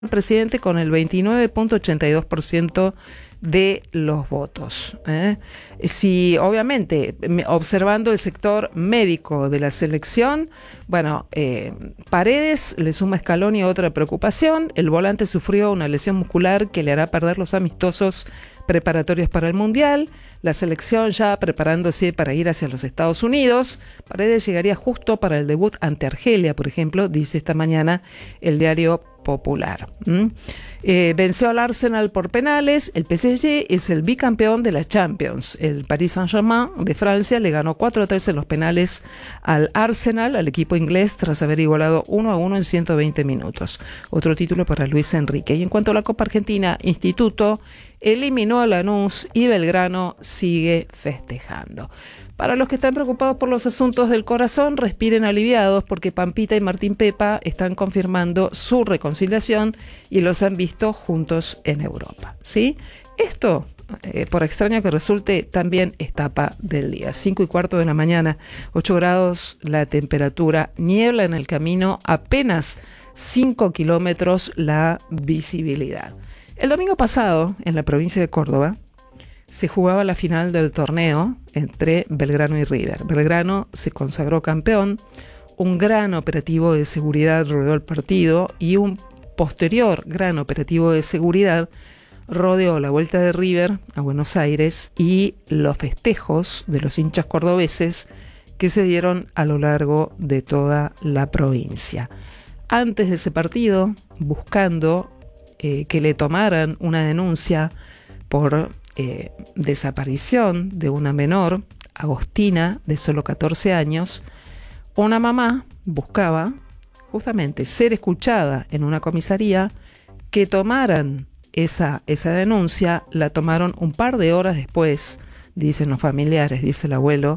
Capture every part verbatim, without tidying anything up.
presidente con el veintinueve punto ochenta y dos por ciento de los votos. ¿eh? Si, obviamente, observando el sector médico de la selección, bueno, eh, Paredes le suma Scaloni otra preocupación. El volante sufrió una lesión muscular que le hará perder los amistosos preparatorios para el Mundial. La selección ya preparándose para ir hacia los Estados Unidos. Paredes llegaría justo para el debut ante Argelia, por ejemplo, dice esta mañana el diario Popular. ¿Mm? Eh, venció al Arsenal por penales. El P S G es el bicampeón de la Champions. El Paris Saint-Germain de Francia le ganó cuatro a tres en los penales al Arsenal, al equipo inglés, tras haber igualado uno a uno en ciento veinte minutos. Otro título para Luis Enrique. Y en cuanto a la Copa Argentina, Instituto eliminó a Lanús y Belgrano sigue festejando. Para los que están preocupados por los asuntos del corazón, respiren aliviados porque Pampita y Martín Pepa están confirmando su reconciliación y los han visto juntos en Europa. ¿Sí? Esto, eh, por extraño que resulte, también es tapa del día. Cinco y cuarto de la mañana, ocho grados la temperatura, niebla en el camino, apenas cinco kilómetros la visibilidad. El domingo pasado, en la provincia de Córdoba, se jugaba la final del torneo entre Belgrano y River. Belgrano se consagró campeón, un gran operativo de seguridad rodeó el partido y un posterior gran operativo de seguridad rodeó la vuelta de River a Buenos Aires y los festejos de los hinchas cordobeses que se dieron a lo largo de toda la provincia. Antes de ese partido, buscando eh, que le tomaran una denuncia por Eh, desaparición de una menor, Agostina, de solo catorce años, una mamá buscaba justamente ser escuchada en una comisaría, que tomaran esa, esa denuncia. La tomaron un par de horas después, dicen los familiares, dice el abuelo,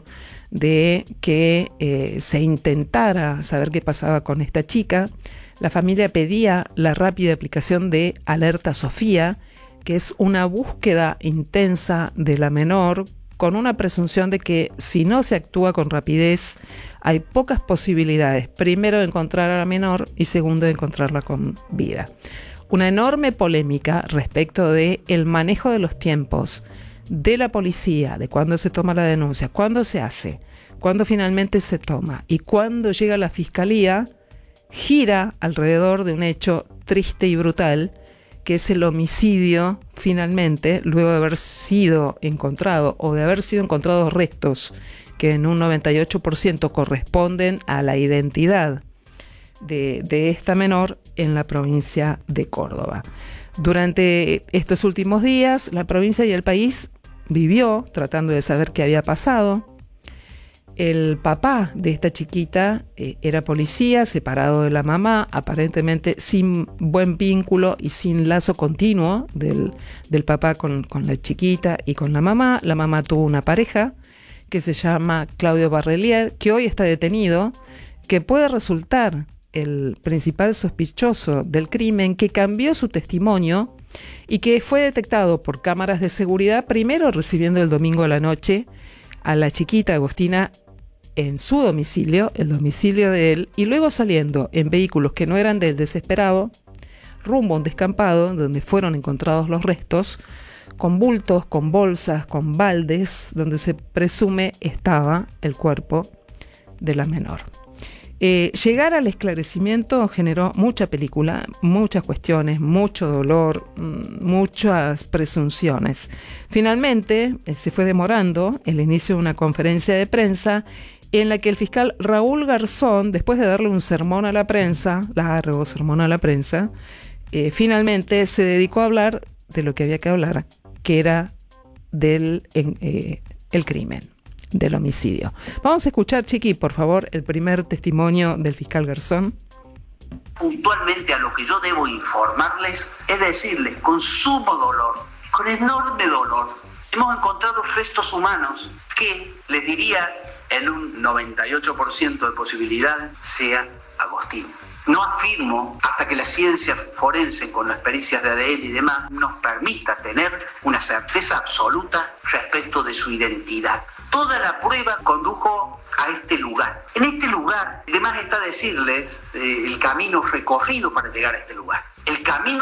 de que eh, se intentara saber qué pasaba con esta chica. La familia pedía la rápida aplicación de Alerta Sofía, que es una búsqueda intensa de la menor con una presunción de que si no se actúa con rapidez hay pocas posibilidades, primero de encontrar a la menor y segundo de encontrarla con vida. Una enorme polémica respecto de el manejo de los tiempos de la policía, de cuándo se toma la denuncia, cuándo se hace, cuándo finalmente se toma y cuándo llega la fiscalía, gira alrededor de un hecho triste y brutal, que es el homicidio, finalmente, luego de haber sido encontrado o de haber sido encontrados restos que en un noventa y ocho por ciento corresponden a la identidad de, de esta menor en la provincia de Córdoba. Durante estos últimos días, la provincia y el país vivió tratando de saber qué había pasado. El papá de esta chiquita eh, era policía, separado de la mamá, aparentemente sin buen vínculo y sin lazo continuo del, del papá con, con la chiquita y con la mamá. La mamá tuvo una pareja que se llama Claudio Barrelier, que hoy está detenido, que puede resultar el principal sospechoso del crimen, que cambió su testimonio y que fue detectado por cámaras de seguridad, primero recibiendo el domingo a la noche a la chiquita Agostina en su domicilio, el domicilio de él, y luego saliendo en vehículos que no eran del desesperado, rumbo a un descampado donde fueron encontrados los restos, con bultos, con bolsas, con baldes, donde se presume estaba el cuerpo de la menor. Eh, llegar al esclarecimiento generó mucha película, muchas cuestiones, mucho dolor, muchas presunciones. Finalmente, eh, se fue demorando el inicio de una conferencia de prensa en la que el fiscal Raúl Garzón, después de darle un sermón a la prensa, largo sermón a la prensa, eh, finalmente se dedicó a hablar de lo que había que hablar, que era del en, eh, el crimen, del homicidio. Vamos a escuchar, Chiqui, por favor, el primer testimonio del fiscal Garzón. Puntualmente a lo que yo debo informarles es decirles con sumo dolor, con enorme dolor, hemos encontrado restos humanos que, les diría, en un noventa y ocho por ciento de posibilidad sea Agostín. No afirmo hasta que la ciencia forense con las pericias de A D N y demás nos permita tener una certeza absoluta respecto de su identidad. Toda la prueba condujo a este lugar. En este lugar, además está decirles eh, el camino recorrido para llegar a este lugar. El camino